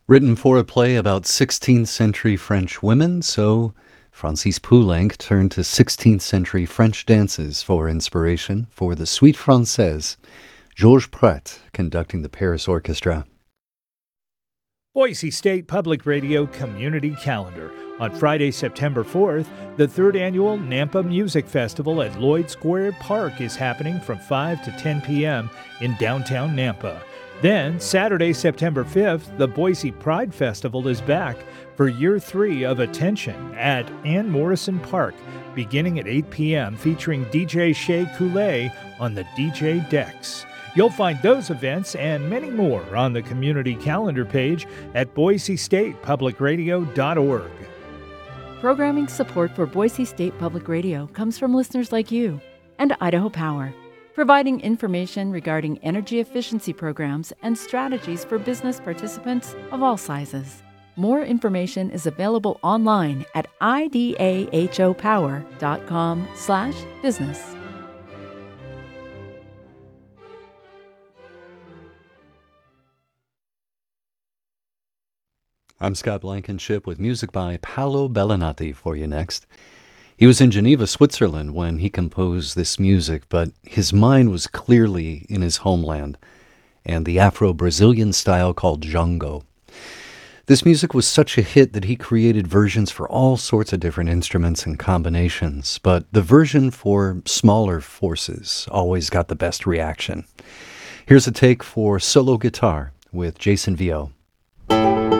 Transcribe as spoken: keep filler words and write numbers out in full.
Written for a play about sixteenth century French women, so Francis Poulenc turned to sixteenth century French dances for inspiration for the Suite Française, Georges Prat conducting the Paris Orchestra. Boise State Public Radio Community Calendar. On Friday, September fourth, the third annual Nampa Music Festival at Lloyd Square Park is happening from five to ten p.m. in downtown Nampa. Then, Saturday, September fifth, the Boise Pride Festival is back for year three of Attention at Ann Morrison Park, beginning at eight p.m., featuring D J Shea Coulee on the D J decks. You'll find those events and many more on the community calendar page at boise state public radio dot org. Programming support for Boise State Public Radio comes from listeners like you and Idaho Power, providing information regarding energy efficiency programs and strategies for business participants of all sizes. More information is available online at idahopower dot com slash business. I'm Scott Blankenship with music by Paolo Bellinati for you next. He was in Geneva, Switzerland when he composed this music, but his mind was clearly in his homeland and the Afro-Brazilian style called Django. This music was such a hit that he created versions for all sorts of different instruments and combinations, but the version for smaller forces always got the best reaction. Here's a take for solo guitar with Jason Vio.